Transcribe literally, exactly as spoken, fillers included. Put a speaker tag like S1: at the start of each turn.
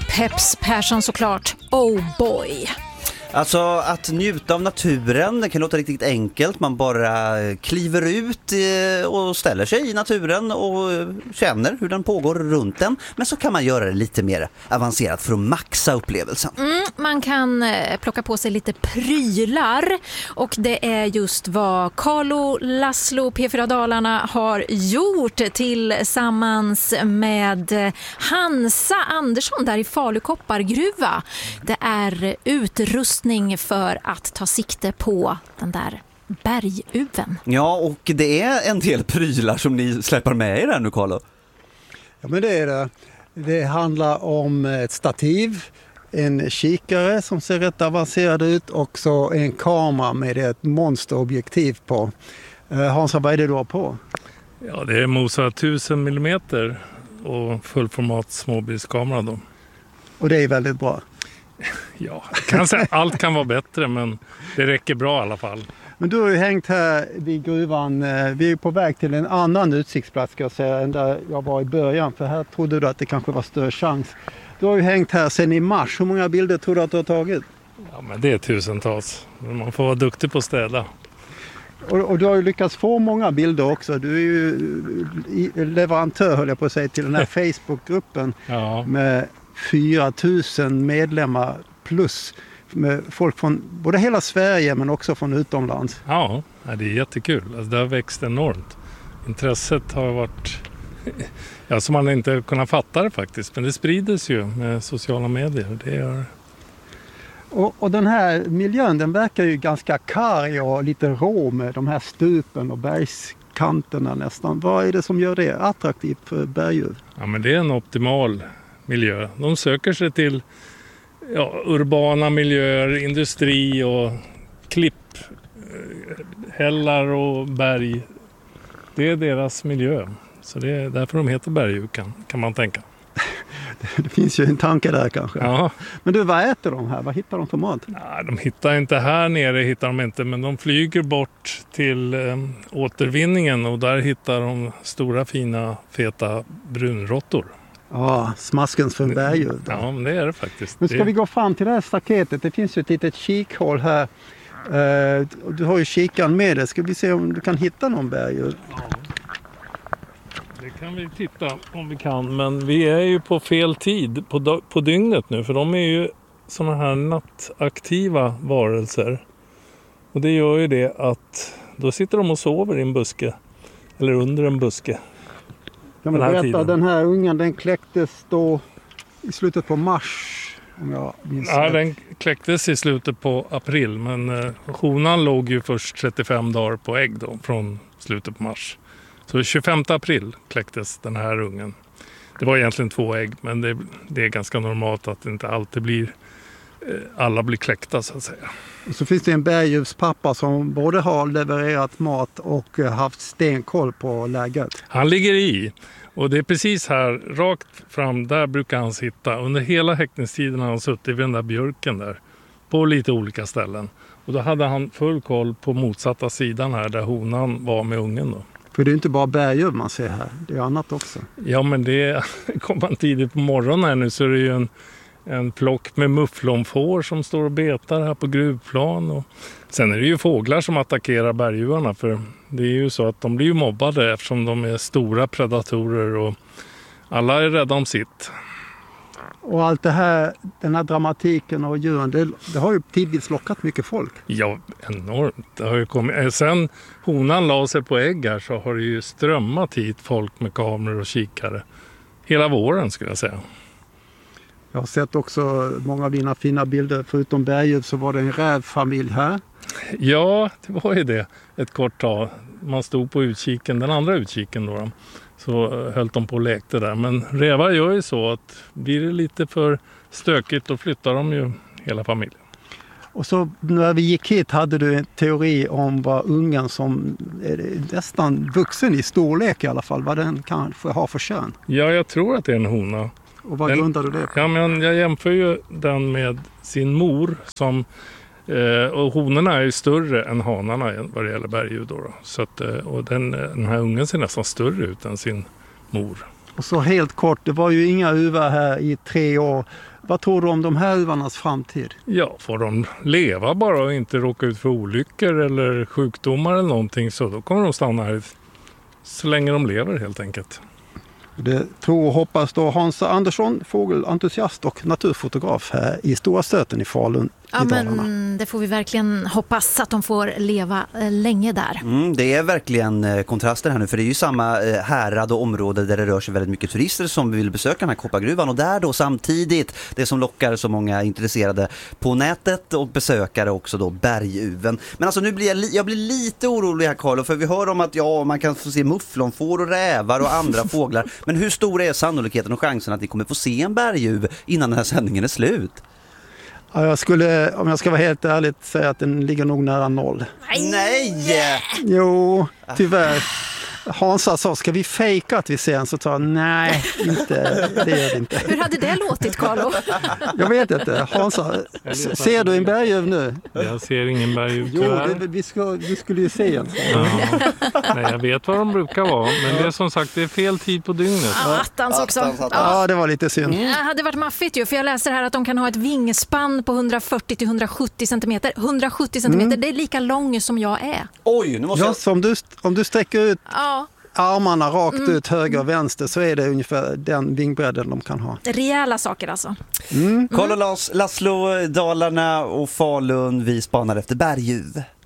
S1: Peps Persson såklart. Oh boy.
S2: Alltså att njuta av naturen, det kan låta riktigt enkelt. Man bara kliver ut och ställer sig i naturen och känner hur den pågår runt den. Men så kan man göra det lite mer avancerat för att maxa upplevelsen.
S1: Mm, man kan plocka på sig lite prylar och det är just vad Carlo Laszlo P fyra Dalarna har gjort tillsammans med Hansa Andersson där i Falu koppargruva. Det är utrustning för att ta sikte på den där berguven.
S2: Ja, och det är en del prylar som ni släpper med er där nu, Carlo.
S3: Ja, men det är det. Det handlar om ett stativ, en kikare som ser rätt avancerad ut och så en kamera med ett monsterobjektiv på. Hansa, vad är det du har på?
S4: Ja, det är Mosa tusen millimeter och fullformat småbildskamera då. Och
S3: det är väldigt bra.
S4: Ja, kan säga, allt kan vara bättre men det räcker bra i alla fall.
S3: Men du har ju hängt här vid gruvan. Vi är på väg till en annan utsiktsplats ska jag säga än där jag var i början. För här trodde du att det kanske var större chans. Du har ju hängt här sedan i mars. Hur många bilder tror du att du har tagit?
S4: Ja, men det är tusentals. Man får vara duktig på att städa.
S3: Och, och du har ju lyckats få många bilder också. Du är ju leverantör, höll jag på att säga, till den här Facebookgruppen
S4: ja.
S3: med fyra tusen medlemmar plus med folk från både hela Sverige men också från utomlands.
S4: Ja, det är jättekul. Alltså, det har växt enormt. Intresset har varit ja, som man inte kunnat fatta det faktiskt. Men det sprides ju med sociala medier. Det gör...
S3: och, och den här miljön den verkar ju ganska karg och lite rå med de här stupen och bergskanterna nästan. Vad är det som gör det attraktivt för berguv?
S4: Ja, men det är en optimal miljö. De söker sig till ja, urbana miljöer, industri och klipp, hällar och berg. Det är deras miljö. Så det är därför de heter berguv kan, kan man tänka.
S3: Det finns ju en tanke där kanske.
S4: Ja.
S3: Men du, vad äter de här? Vad hittar de för mat?
S4: Nej, de hittar inte här nere, hittar de inte, men de flyger bort till eh, återvinningen och där hittar de stora fina feta brunråttor.
S3: Ja, smaskens för berguv.
S4: Ja, men det är det faktiskt.
S3: Men ska
S4: det...
S3: vi gå fram till det här staketet? Det finns ju ett litet kikhål här. Uh, du har ju kikaren med dig. Ska vi se om du kan hitta någon berguv?
S4: Ja. Det kan vi titta om vi kan. Men vi är ju på fel tid på, på dygnet nu. För de är ju såna här nattaktiva varelser. Och det gör ju det att då sitter de och sover i en buske. Eller under en buske.
S3: Kan man berätta, tiden. Den här ungen den kläcktes då i slutet på mars om jag minns
S4: ja,
S3: rätt.
S4: Den kläcktes i slutet på april men eh, honan låg ju först trettiofem dagar på ägg då från slutet på mars. Så tjugofemte april kläcktes den här ungen. Det var egentligen två ägg men det, det är ganska normalt att det inte alltid blir eh, alla blir kläckta så att säga.
S3: Och så finns det en berguvspappa som både har levererat mat och haft stenkoll på läget.
S4: Han ligger i och det är precis här rakt fram där brukar han sitta. Under hela häktningstiden har han suttit vid den där björken där på lite olika ställen. Och då hade han full koll på motsatta sidan här där honan var med ungen då.
S3: För det är inte bara berguv man ser här, det är annat också.
S4: Ja men det kom man tidigt på morgonen här nu så är det ju en En plock med mufflonfår som står och betar här på gruvplan. Och sen är det ju fåglar som attackerar berguvarna. För det är ju så att de blir ju mobbade eftersom de är stora predatorer. Och alla är rädda om sitt.
S3: Och allt det här, den här dramatiken och djuren, det, det har ju tidvis lockat mycket folk.
S4: Ja, enormt. Det har ju kommit. Sen honan la sig på ägg här så har det ju strömmat hit folk med kameror och kikare. Hela våren skulle jag säga.
S3: Jag har sett också många av dina fina bilder. Förutom berguv så var det en rävfamilj här.
S4: Ja, det var ju det. Ett kort tag. Man stod på utkiken, den andra utkiken då. Så höll de på och lekte där. Men rävar gör ju så att blir det lite för stökigt då flyttar de ju hela familjen.
S3: Och så när vi gick hit hade du en teori om vad ungen som är nästan vuxen i storlek i alla fall. Vad den kanske har för kön.
S4: Ja, jag tror att det är en hona.
S3: Och vad den, grundar du det på?
S4: Ja, men jag jämför ju den med sin mor som eh, och honorna är ju större än hanarna vad det gäller berguv då. då. Så att, och den, den här ungen ser nästan större ut än sin mor.
S3: Och så helt kort, det var ju inga uvar här i tre år. Vad tror du om de här uvarnas framtid?
S4: Ja, får de leva bara och inte råka ut för olyckor eller sjukdomar eller någonting, så då kommer de stanna här så länge de lever helt enkelt.
S3: Det tror och hoppas då Hans Andersson, fågelentusiast och naturfotograf här i Stora Stöten i Falun.
S1: Ja, men det får vi verkligen hoppas att de får leva eh, länge där.
S2: Mm, det är verkligen eh, kontraster här nu, för det är ju samma eh, härad och område där det rör sig väldigt mycket turister som vill besöka den här koppargruvan, och där då samtidigt det som lockar så många intresserade på nätet och besökare också då berguven. Men alltså nu blir jag, li- jag blir lite orolig här, Carlo, för vi hör om att ja, man kan få se mufflonfår och rävar och andra fåglar, men hur stor är sannolikheten och chansen att ni kommer få se en berguv innan den här sändningen är slut?
S3: Ja, jag skulle, om jag ska vara helt ärlig, säga att den ligger nog nära noll.
S2: Nej!
S3: Jo, tyvärr. Hansa sa, ska vi fejka att vi ser en? Så sa jag, nej, inte, det gör det inte.
S1: Hur hade det låtit, Carlo?
S3: Jag vet inte. Hansa, ser du en berguv nu?
S4: Jag ser ingen berguv,
S3: Jo,
S4: tyvärr.
S3: det, vi, ska, vi skulle ju se en.
S4: Ja. Nej, jag vet vad de brukar vara, men det är som sagt, det är fel tid på dygnet.
S1: Ja, attans också.
S2: Attans, attans.
S1: Ja.
S3: Ja, det var lite synd.
S1: Det hade varit maffigt ju, för jag läser här att de kan ha ett vingspann på hundrafyrtio till hundrasjuttio centimeter. hundrasjuttio centimeter, det är lika lång som jag är.
S2: Oj, nu måste
S3: Ja,
S2: jag...
S3: så om du, om du sträcker ut
S1: Ja,
S3: armarna rakt ut höger och vänster, så är det ungefär den vingbredden de kan ha.
S1: rejäla saker alltså.
S2: Carlo Las- Laszlo, Dalarna och Falun, vi spanar efter berguv.